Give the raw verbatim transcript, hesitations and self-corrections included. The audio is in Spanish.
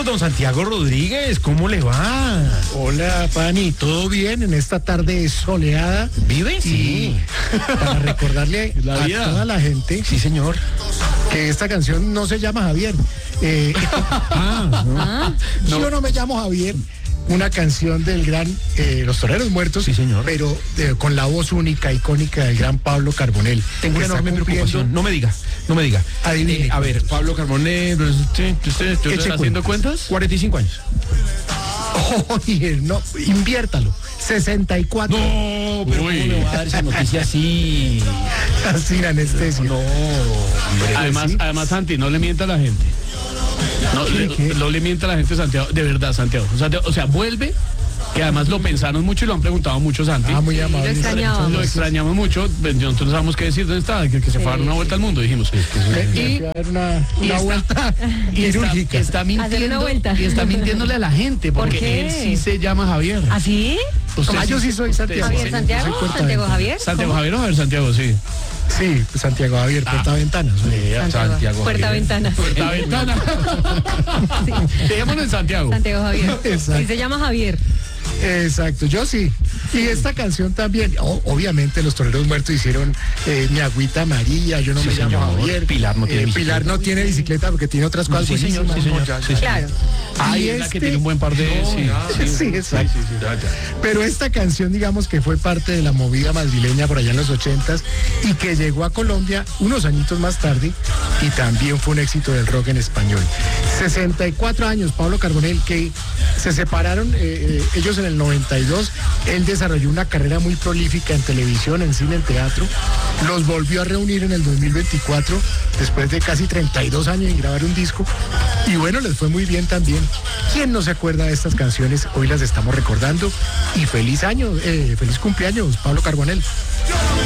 don Santiago Rodríguez, ¿cómo le va? Hola, Pani, ¿todo bien en esta tarde soleada? ¿Vive? Sí. Para recordarle La a vida. toda la gente, Sí, señor. que esta canción no se llama Javier. Eh, Ah, no. Yo no me llamo Javier. Una canción del gran eh, Los Toreros Muertos, Sí, señor. pero eh, con la voz única, icónica del gran Pablo Carbonell. Tengo una que está enorme cumpliendo- preocupación. No me diga, no me diga. Adivine. Eh, a ver, Pablo Carbonell, ¿usted, usted, usted Eche está haciendo cuentas. cuentas? cuarenta y cinco años. Oye, no, inviértalo. sesenta y cuatro. No, pero ¿cómo me va a dar esa noticia así? Sin anestesia. No, hombre. Además, sí. además, Santi, no le mienta a la gente. No, ¿Qué, le, qué? no le mienta a la gente, Santiago. De verdad, Santiago. Santiago, o sea, vuelve, que además lo pensaron mucho y lo han preguntado mucho, Santi. Ah, muy amable. lo extrañábamos. Lo extrañamos mucho. pues, Nosotros no sabemos qué decir dónde está, que, que se fue a dar una vuelta al mundo, dijimos. Y, Y, a dar una, y una está- vuelta y está, quirúrgica. está Hacer una mintiendo. vuelta. Y está mintiéndole a la gente, ¿Por porque qué? él sí se llama Javier. ¿Así? Usted Ah, yo sí soy usted Santiago. sí, Javier sí. Santiago, soy puerta Santiago ventana. Javier. Santiago ¿Cómo? Javier o Javier Santiago, sí. Sí, pues Santiago Javier, puerta ventanas. Santiago. Puerta Javier. ventana. La ventana. Dejémoslo en Santiago. Santiago Javier. Exacto. Y se llama Javier. Exacto, yo sí. Y esta canción también, o- obviamente los Toreros Muertos hicieron eh, Mi Agüita María, yo no Sí, me llamo señor. Javier. Pilar no tiene Eh, bicicleta. Pilar no tiene bicicleta porque tiene otras cosas. Sí, señor, sí, buenísimas. señor. Sí, señor. Claro. Ay, Y es la que este- tiene un buen par de... sí, Sí, exacto. Pero esta canción, digamos que fue parte de la movida madrileña por allá en los ochentas y que llegó a Colombia unos añitos más tarde y también fue un éxito del rock en español. sesenta y cuatro años, Pablo Carbonell, que se separaron eh, eh, ellos en el noventa y dos. Él desarrolló una carrera muy prolífica en televisión, en cine, en teatro. Los volvió a reunir en el dos mil veinticuatro, después de casi treinta y dos años en grabar un disco. Y bueno, les fue muy bien también. ¿Quién no se acuerda de estas canciones? Hoy las estamos recordando. Y feliz año, eh, feliz cumpleaños, Pablo Carbonell.